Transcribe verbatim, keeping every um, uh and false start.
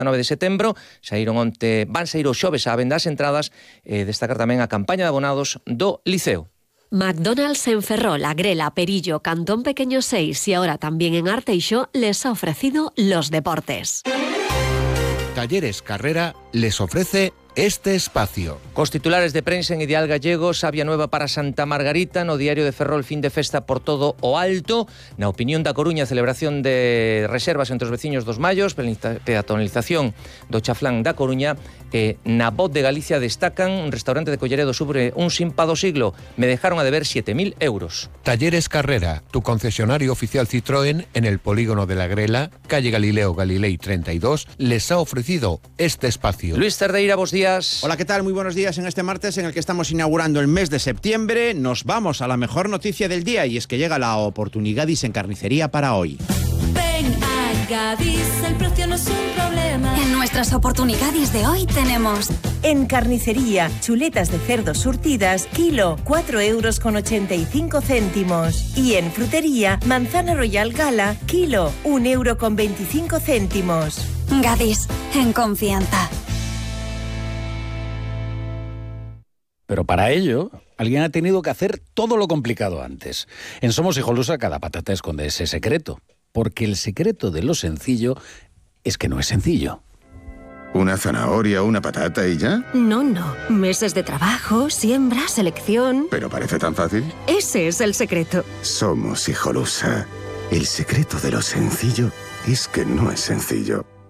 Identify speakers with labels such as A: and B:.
A: nove de setembro, saíron onte, van saír o xoves á venda as entradas, e destacar tamén a campaña de abonados do Liceo.
B: McDonald's en Ferrol, Agrela, Perillo, Cantón Pequeño seis y ahora también en Arteixo les ha ofrecido los deportes.
C: Talleres Carrera les ofrece este espacio.
A: Cos titulares de prensa en Ideal Gallego, sabia nueva para Santa Margarita, no diario de Ferrol, fin de festa por todo o alto. Na opinión da Coruña, celebración de reservas entre os veciños dos Mallos, peatonalización do Chaflán da Coruña, e na Voz de Galicia destacan un restaurante de Colleredo sobre un simpa do siglo. Me dejaron a deber siete mil euros.
C: Talleres Carrera, tu concesionario oficial Citroën en el polígono de la Grela, calle Galileo Galilei treinta y dos, les ha ofrecido este espacio.
A: Luis Cerdeira, vos días.
D: Hola, ¿qué tal? Muy buenos días en este martes en el que estamos inaugurando el mes de septiembre. Nos vamos a la mejor noticia del día y es que llega la oportunidadis en carnicería para hoy.
E: Ven a Gadis, el precio no es un problema.
F: En nuestras oportunidades de hoy tenemos...
G: En carnicería, chuletas de cerdo surtidas, kilo, cuatro euros con ochenta y cinco céntimos. Y en frutería, manzana Royal Gala, kilo, un euro con veinticinco céntimos.
F: Gadis, en confianza.
H: Pero para ello, alguien ha tenido que hacer todo lo complicado antes. En Somos Hijolusa cada patata esconde ese secreto. Porque el secreto de lo sencillo es que no es sencillo.
I: ¿Una zanahoria, una patata y ya?
B: No, no. Meses de trabajo, siembra, selección...
I: ¿Pero parece tan fácil?
B: Ese es el secreto.
I: Somos Hijolusa. El secreto de lo sencillo es que no es sencillo.